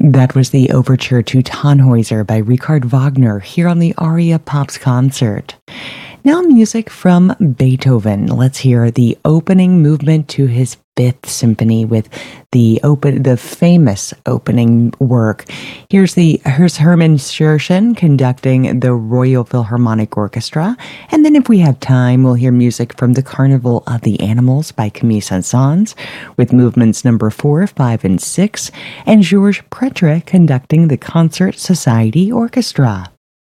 That was the overture to Tannhäuser by Richard Wagner here on the Aria Pops concert. Now music from Beethoven. Let's hear the opening movement to his Fifth Symphony with the famous opening work. Here's Hermann Scherchen conducting the Royal Philharmonic Orchestra. And then if we have time, we'll hear music from the Carnival of the Animals by Camille Saint-Saëns with movements number 4, 5, and 6, and Georges Pretre conducting the Concert Society Orchestra.